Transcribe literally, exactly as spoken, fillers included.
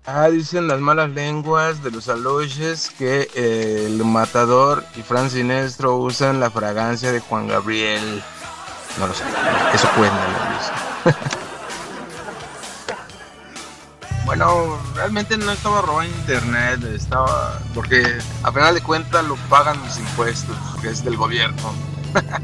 Ah, dicen las malas lenguas de los aloches que eh, el Matador y Fran Sinestro usan la fragancia de Juan Gabriel. No lo sé, eso cuentan, ¿no? Dice. Bueno, realmente no estaba robando internet, estaba porque a final de cuentas lo pagan mis impuestos, que es del gobierno.